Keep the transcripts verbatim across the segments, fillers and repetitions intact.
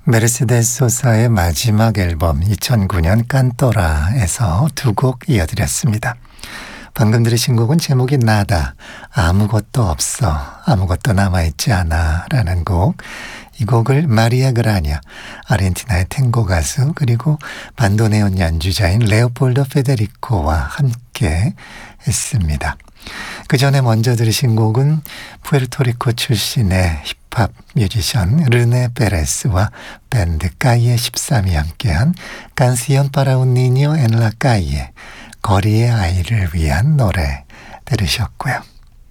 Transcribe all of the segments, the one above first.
메르세데스 소사의 마지막 앨범 이천구 년 깐또라에서 두 곡 이어드렸습니다. 방금 들으신 곡은 제목이 나다, 아무것도 없어, 아무것도 남아있지 않아 라는 곡. 이 곡을 마리아 그라냐, 아르헨티나의 탱고 가수 그리고 반도네온 연주자인 레오폴도 페데리코와 함께 했습니다. 그 전에 먼저 들으신 곡은 푸에르토리코 출신의 힙합 뮤지션 르네 페레스와 밴드 까이에 십삼이 함께한 깐시온 파라 un niño en la calle, 거리의 아이를 위한 노래 들으셨고요.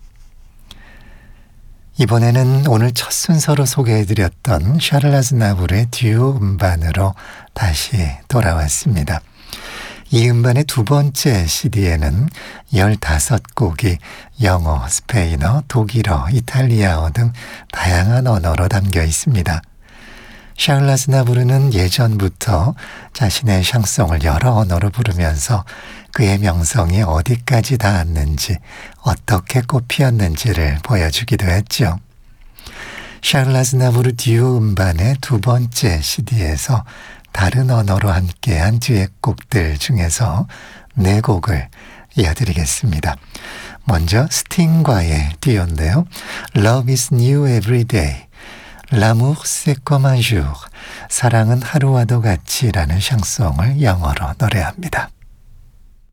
이번에는 오늘 첫 순서로 소개해드렸던 샤를 아즈나부르의 듀오 음반으로 다시 돌아왔습니다. 이 음반의 두 번째 씨디에는 열다섯 곡이 영어, 스페인어, 독일어, 이탈리아어 등 다양한 언어로 담겨 있습니다. 샤를 아즈나부르는 예전부터 자신의 샹송을 여러 언어로 부르면서 그의 명성이 어디까지 닿았는지, 어떻게 꽃피었는지를 보여주기도 했죠. 샤를 아즈나부르 듀오 음반의 두 번째 씨디에서 다른 언어로 함께한 듀엣곡들 중에서 네 곡을 이어드리겠습니다. 먼저 스팅과의 듀오인데요. Love is new every day, L'amour c'est comme un jour, 사랑은 하루와도 같이라는 샹송을 영어로 노래합니다.